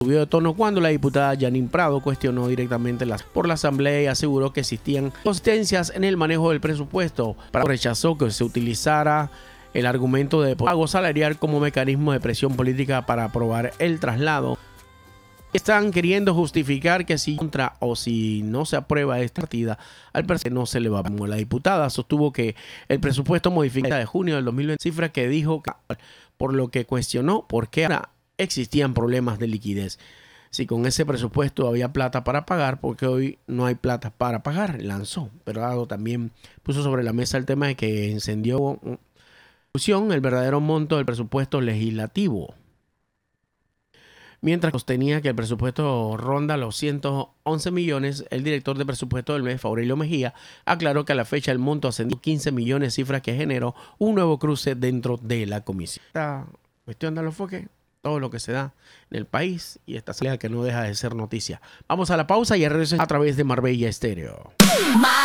subió de tono cuando la diputada Janine Prado cuestionó directamente por la asamblea y aseguró que existían consistencias en el manejo del presupuesto. Prado rechazó que se utilizara el argumento de pago salarial como mecanismo de presión política para aprobar el traslado. Están queriendo justificar que si contra o si no se aprueba esta partida, al presidente no se le va a pagar. La diputada sostuvo que el presupuesto modificado de junio del 2020, cifra que dijo, por lo que cuestionó por qué ahora existían problemas de liquidez. Si con ese presupuesto había plata para pagar, porque hoy no hay plata para pagar, lanzó. Pero también puso sobre la mesa el tema de que encendió discusión el verdadero monto del presupuesto legislativo. Mientras sostenía que el presupuesto ronda los 111 millones, el director de presupuesto del MEF, Aurelio Mejía, aclaró que a la fecha el monto ascendió a 15 millones, cifra que generó un nuevo cruce dentro de la comisión. Esta cuestión de los foques, todo lo que se da en el país y esta salida que no deja de ser noticia. Vamos a la pausa y regreso a través de Marbella Estéreo.